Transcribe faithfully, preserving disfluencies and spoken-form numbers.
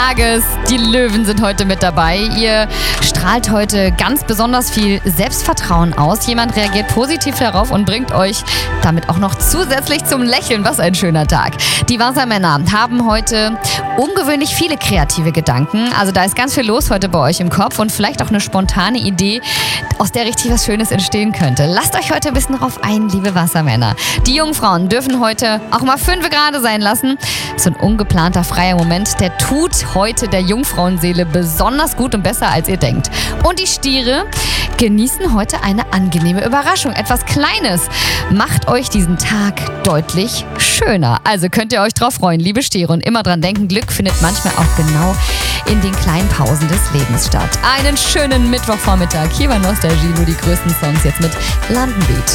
Tages. Die Löwen sind heute mit dabei. Ihr strahlt heute ganz besonders viel Selbstvertrauen aus. Jemand reagiert positiv darauf und bringt euch damit auch noch zusätzlich zum Lächeln. Was ein schöner Tag. Die Wassermänner haben heute ungewöhnlich viele kreative Gedanken. Also da ist ganz viel los heute bei euch im Kopf und vielleicht auch eine spontane Idee, aus der richtig was Schönes entstehen könnte. Lasst euch heute ein bisschen drauf ein, liebe Wassermänner. Die Jungfrauen dürfen heute auch mal fünf gerade sein lassen. So ein ungeplanter freier Moment, der tut heute der Jungfrauenseele besonders gut und besser, als ihr denkt. Und die Stiere genießen heute eine angenehme Überraschung. Etwas Kleines macht euch diesen Tag deutlich schöner. Also könnt ihr euch drauf freuen, liebe Stiere. Und immer dran denken, Glück findet manchmal auch genau in den kleinen Pausen des Lebens statt. Einen schönen Mittwochvormittag. Hier war Nostalgie, nur die größten Songs jetzt mit London Beat.